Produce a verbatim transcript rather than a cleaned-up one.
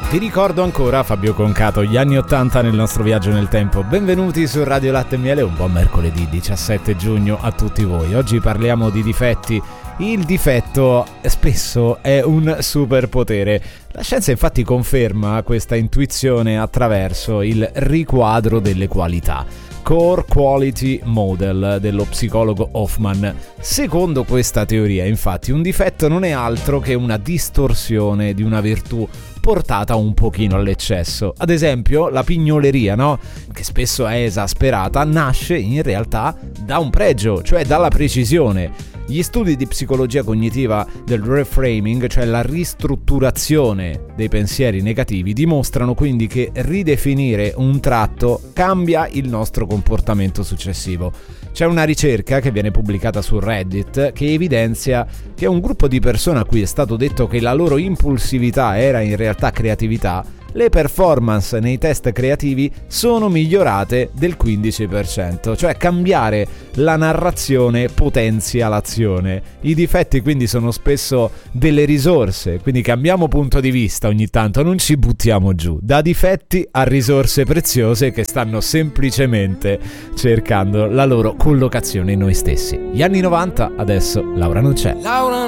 Ti ricordo ancora Fabio Concato, gli anni ottanta nel nostro viaggio nel tempo. Benvenuti su Radio Latte e Miele, un buon mercoledì diciassette giugno a tutti voi. Oggi parliamo di difetti. Il difetto spesso è un superpotere. La scienza infatti conferma questa intuizione attraverso il riquadro delle qualità. Core Quality Model dello psicologo Hoffman. Secondo questa teoria, infatti, un difetto non è altro che una distorsione di una virtù portata un pochino all'eccesso. Ad esempio, la pignoleria, no? Che spesso è esasperata, nasce in realtà da un pregio, cioè dalla precisione. Gli studi di psicologia cognitiva del reframing, cioè la ristrutturazione dei pensieri negativi, dimostrano quindi che ridefinire un tratto cambia il nostro comportamento successivo. C'è una ricerca che viene pubblicata su Reddit che evidenzia che un gruppo di persone a cui è stato detto che la loro impulsività era in realtà creatività, le performance nei test creativi sono migliorate del quindici per cento, cioè cambiare la narrazione potenzia l'azione. I difetti quindi sono spesso delle risorse, quindi cambiamo punto di vista ogni tanto, non ci buttiamo giù, da difetti a risorse preziose che stanno semplicemente cercando la loro collocazione in noi stessi. Gli anni novanta, adesso Laura non c'è. Laura